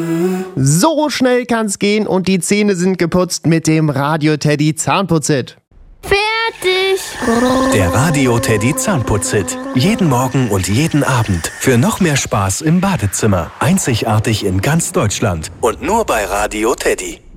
So schnell kann's gehen und die Zähne sind geputzt mit dem Radio Teddy Zahnputz-Hit. Fertig! Der Radio Teddy Zahnputz-Hit. Jeden Morgen und jeden Abend. Für noch mehr Spaß im Badezimmer. Einzigartig in ganz Deutschland. Und nur bei Radio Teddy.